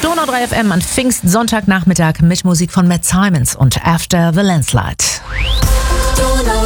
Donau 3 FM an Pfingstsonntagnachmittag mit Musik von Matt Simons und After the Landslide. Donau 3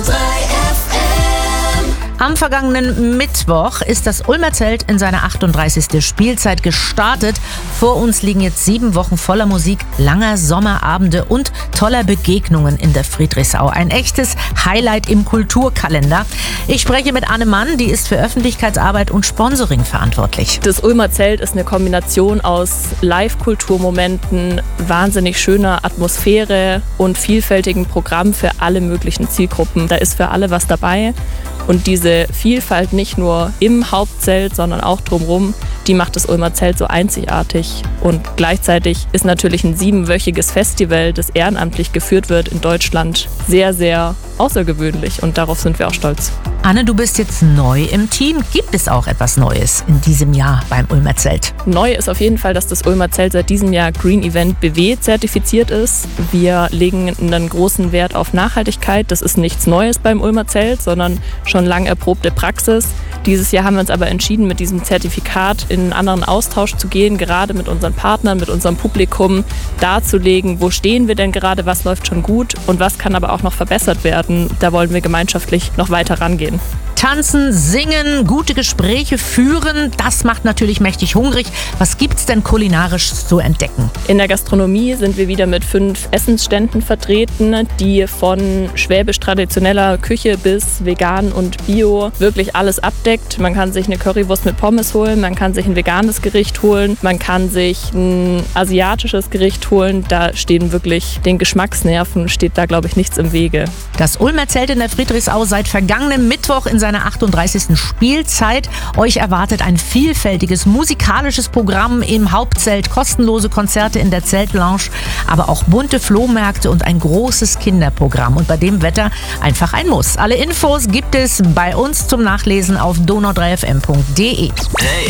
FM. Am vergangenen Mittwoch ist das Ulmer Zelt in seiner 38. Spielzeit gestartet. Vor uns liegen jetzt 7 Wochen voller Musik, langer Sommerabende und toller Begegnungen in der Friedrichsau. Ein echtes Highlight im Kulturkalender. Ich spreche mit Anne Mann, die ist für Öffentlichkeitsarbeit und Sponsoring verantwortlich. Das Ulmer Zelt ist eine Kombination aus Live-Kulturmomenten, wahnsinnig schöner Atmosphäre und vielfältigem Programm für alle möglichen Zielgruppen. Da ist für alle was dabei. Und diese Vielfalt nicht nur im Hauptzelt, sondern auch drumherum, die macht das Ulmer Zelt so einzigartig. Und gleichzeitig ist natürlich ein 7-wöchiges Festival, das ehrenamtlich geführt wird in Deutschland, sehr, sehr außergewöhnlich. Und darauf sind wir auch stolz. Anne, du bist jetzt neu im Team. Gibt es auch etwas Neues in diesem Jahr beim Ulmer Zelt? Neu ist auf jeden Fall, dass das Ulmer Zelt seit diesem Jahr Green Event BW zertifiziert ist. Wir legen einen großen Wert auf Nachhaltigkeit. Das ist nichts Neues beim Ulmer Zelt, sondern schon lang erprobte Praxis. Dieses Jahr haben wir uns aber entschieden, mit diesem Zertifikat in einen anderen Austausch zu gehen, gerade mit unseren Partnern, mit unserem Publikum, darzulegen, wo stehen wir denn gerade, was läuft schon gut und was kann aber auch noch verbessert werden. Da wollen wir gemeinschaftlich noch weiter rangehen. Tanzen, singen, gute Gespräche führen, das macht natürlich mächtig hungrig. Was gibt's denn kulinarisch zu entdecken? In der Gastronomie sind wir wieder mit 5 Essensständen vertreten, die von schwäbisch traditioneller Küche bis vegan und bio wirklich alles abdeckt. Man kann sich eine Currywurst mit Pommes holen, man kann sich ein veganes Gericht holen, man kann sich ein asiatisches Gericht holen. Da stehen wirklich den Geschmacksnerven, steht da, glaube ich, nichts im Wege. Das Ulmer Zelt in der Friedrichsau seit vergangenem Mittwoch in seiner 38. Spielzeit. Euch erwartet ein vielfältiges musikalisches Programm im Hauptzelt, kostenlose Konzerte in der Zeltlounge, aber auch bunte Flohmärkte und ein großes Kinderprogramm. Und bei dem Wetter einfach ein Muss. Alle Infos gibt es bei uns zum Nachlesen auf donau3fm.de.